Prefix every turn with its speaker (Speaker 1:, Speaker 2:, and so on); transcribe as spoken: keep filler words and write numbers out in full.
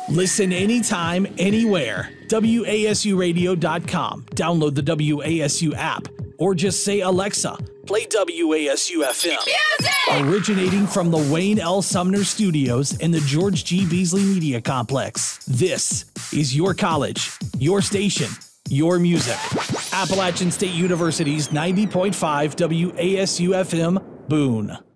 Speaker 1: Listen anytime, anywhere. W A S U radio dot com. Download the W A S U app or just say, Alexa, play W A S U F M. Music! Originating from the Wayne L. Sumner Studios in the George G. Beasley Media Complex. This is your college, your station, your music. Appalachian State University's ninety point five W A S U F M, Boone.